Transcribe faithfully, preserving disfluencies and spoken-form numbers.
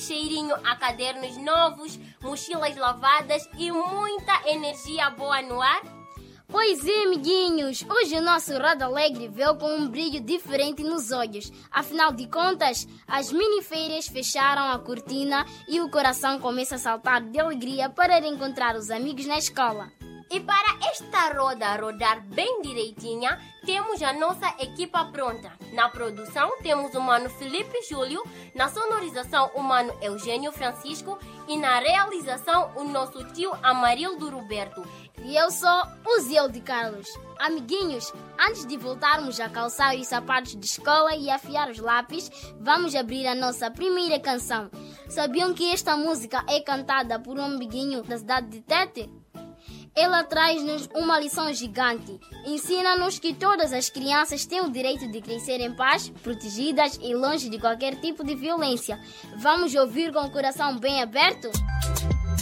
cheirinho a cadernos novos, mochilas lavadas e muita energia boa no ar? Pois é, amiguinhos, hoje o nosso Roda Alegre veio com um brilho diferente nos olhos. Afinal de contas, as mini-férias fecharam a cortina e o coração começa a saltar de alegria para reencontrar os amigos na escola. E para esta roda rodar bem direitinha, temos a nossa equipa pronta. Na produção temos o mano Felipe Júlio, na sonorização o mano Eugênio Francisco e na realização o nosso tio Amarildo Roberto. E eu sou o Zéu de Carlos. Amiguinhos, antes de voltarmos a calçar os sapatos de escola e afiar os lápis, vamos abrir a nossa primeira canção. Sabiam que esta música é cantada por um amiguinho da cidade de Tete? Ela traz-nos uma lição gigante. Ensina-nos que todas as crianças têm o direito de crescer em paz, protegidas e longe de qualquer tipo de violência. Vamos ouvir com o coração bem aberto?